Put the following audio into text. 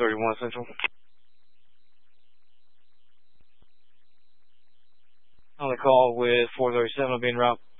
431 Central. On the call with 437 will be en route.